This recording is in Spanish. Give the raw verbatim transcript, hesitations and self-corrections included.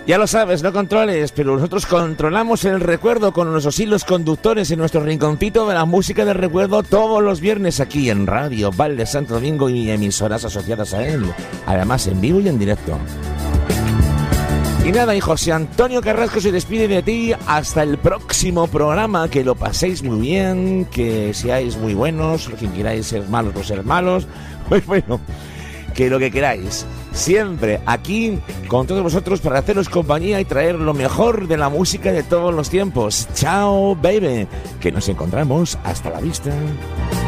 Ya lo sabes, no controles, pero nosotros controlamos el recuerdo con nuestros hilos conductores en nuestro rinconcito de la música del recuerdo todos los viernes aquí en Radio Valde Santo Domingo y emisoras asociadas a él, además en vivo y en directo. Y nada, y José Antonio Carrasco se despide de ti hasta el próximo programa. Que lo paséis muy bien, que seáis muy buenos, que queráis ser malos, pues ser malos, pues bueno, que lo que queráis. Siempre aquí con todos vosotros para haceros compañía y traer lo mejor de la música de todos los tiempos. Chao, baby, que nos encontramos. Hasta la vista.